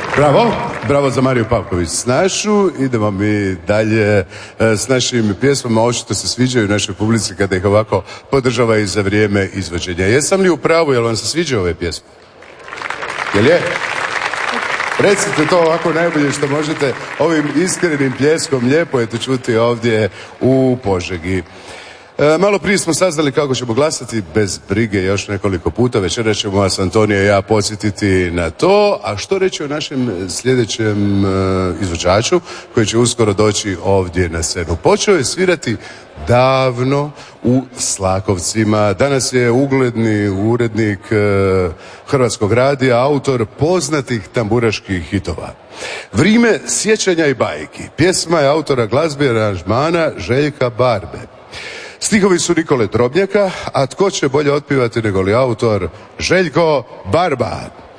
Bravo, bravo za Mariju Pavković Snašu. Idemo mi dalje s našim pjesmama. Očito se sviđaju našoj publici kada ih ovako podržava i za vrijeme izvođenja. Jesam li u pravu, jel vam se sviđaju ove pjesme? Jel je? Recite to ovako najbolje što možete ovim iskrenim pljeskom. Lijepo je to čuti ovdje u Požegi. Malo prije smo saznali kako ćemo glasati, bez brige još nekoliko puta. Večera ćemo vas Antonija i ja podsjetiti na to. A što reći o našem sljedećem izvođaču koji će uskoro doći ovdje na scenu? Počeo je svirati davno u Slakovcima. Danas je ugledni urednik Hrvatskog radija, autor poznatih tamburaških hitova. Vrijeme sjećanja i bajki. Pjesma je autora glazbe i aranžmana Željka Barbe. Stihovi su Nikole Drobnjaka, a tko će bolje otpivati nego li autor Željko Barba.